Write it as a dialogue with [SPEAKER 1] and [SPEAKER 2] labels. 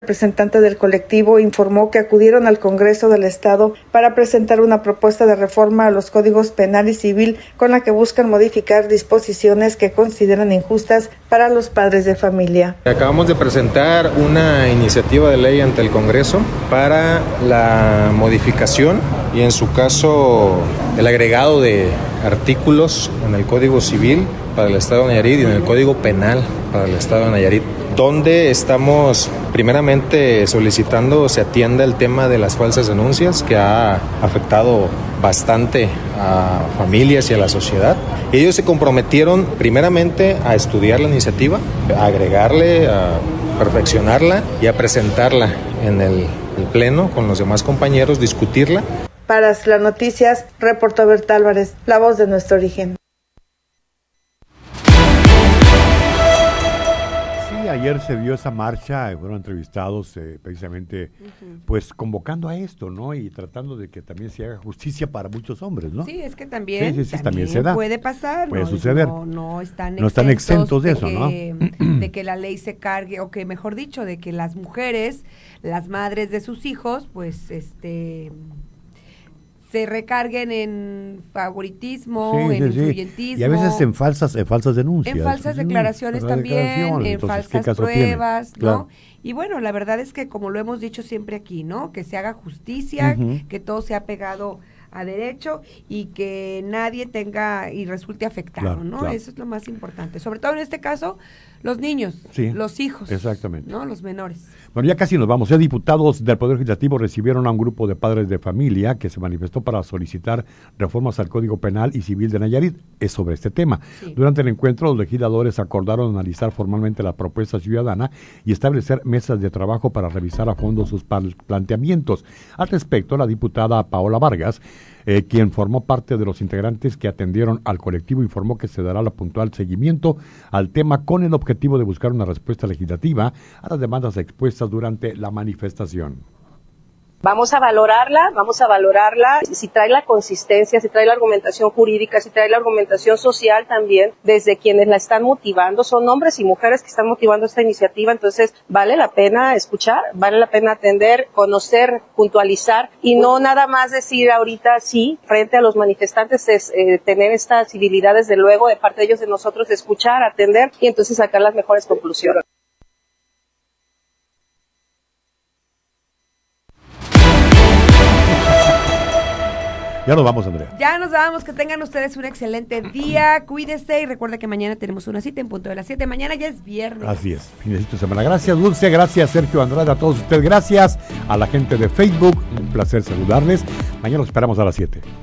[SPEAKER 1] representante del colectivo informó que acudieron al Congreso del Estado para presentar una propuesta de reforma a los códigos penal y civil con la que buscan modificar disposiciones que consideran injustas para los padres de familia.
[SPEAKER 2] Acabamos de presentar una iniciativa de ley ante el Congreso para la modificación y en su caso el agregado de artículos en el Código Civil para el Estado de Nayarit y en el Código Penal para el Estado de Nayarit, donde estamos primeramente solicitando se atienda el tema de las falsas denuncias que ha afectado bastante a familias y a la sociedad. Ellos se comprometieron primeramente a estudiar la iniciativa, a agregarle, a perfeccionarla y a presentarla en el Pleno con los demás compañeros, discutirla.
[SPEAKER 1] Para las noticias, reportó Berta Álvarez, la voz de nuestro origen.
[SPEAKER 3] Ayer se dio esa marcha, fueron entrevistados precisamente, pues convocando a esto, ¿no? Y tratando de que también se haga justicia para muchos hombres, ¿no?
[SPEAKER 4] Sí, es que también
[SPEAKER 3] se da.
[SPEAKER 4] Puede pasar,
[SPEAKER 3] puede suceder.
[SPEAKER 4] No están
[SPEAKER 3] exentos de eso, ¿no?
[SPEAKER 4] De que la ley se cargue, o que mejor dicho, de que las mujeres, las madres de sus hijos, pues se recarguen en favoritismo, influyentismo.
[SPEAKER 3] Y a veces en falsas denuncias.
[SPEAKER 4] En falsas declaraciones también, en falsas pruebas, ¿no? Claro. Y bueno, la verdad es que como lo hemos dicho siempre aquí, ¿no? Que se haga justicia, que todo sea pegado a derecho y que nadie tenga y resulte afectado, claro, ¿no? Claro. Eso es lo más importante. Sobre todo en este caso, los niños, los hijos.
[SPEAKER 3] Exactamente.
[SPEAKER 4] ¿No? Los menores.
[SPEAKER 3] Bueno, ya casi nos vamos. Diputados del Poder Legislativo recibieron a un grupo de padres de familia que se manifestó para solicitar reformas al Código Penal y Civil de Nayarit. Es sobre este tema. Sí. Durante el encuentro, los legisladores acordaron analizar formalmente la propuesta ciudadana y establecer mesas de trabajo para revisar a fondo sus planteamientos. Al respecto, la diputada Paola Vargas, quien formó parte de los integrantes que atendieron al colectivo, informó que se dará la puntual seguimiento al tema con el objetivo de buscar una respuesta legislativa a las demandas expuestas durante la manifestación.
[SPEAKER 5] Vamos a valorarla, si trae la consistencia, si trae la argumentación jurídica, si trae la argumentación social también, desde quienes la están motivando, son hombres y mujeres que están motivando esta iniciativa, entonces vale la pena escuchar, vale la pena atender, conocer, puntualizar, y no nada más decir ahorita sí, frente a los manifestantes, es tener esta civilidad desde luego de parte de ellos, de nosotros, escuchar, atender, y entonces sacar las mejores conclusiones.
[SPEAKER 3] Ya nos vamos, Andrea.
[SPEAKER 4] Ya nos vamos, que tengan ustedes un excelente día, cuídese y recuerda que mañana tenemos una cita en punto de las 7, mañana ya es viernes.
[SPEAKER 3] Así es, finecito de semana. Gracias, Dulce, gracias, Sergio Andrade, a todos ustedes, gracias a la gente de Facebook, un placer saludarles. Mañana los esperamos a las 7.